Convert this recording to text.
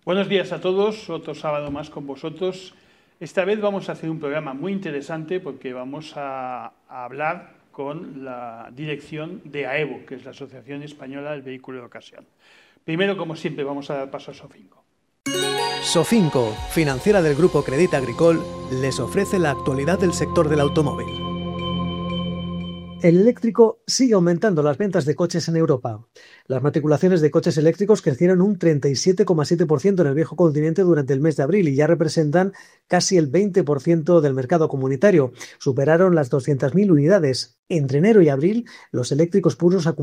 Buenos días a todos, otro sábado más con vosotros. Esta vez vamos a hacer un programa muy interesante porque vamos a hablar con la dirección de AEVO, que es la Asociación Española del Vehículo de Ocasión. Primero, como siempre, vamos a dar paso a Sofinco. Sofinco, financiera del Grupo Crédit Agricole, les ofrece la actualidad del sector del automóvil. El eléctrico sigue aumentando las ventas de coches en Europa. Las matriculaciones de coches eléctricos crecieron un 37,7% en el viejo continente durante el mes de abril y ya representan casi el 20% del mercado comunitario. Superaron las 200.000 unidades. Entre enero y abril, los eléctricos puros acumularon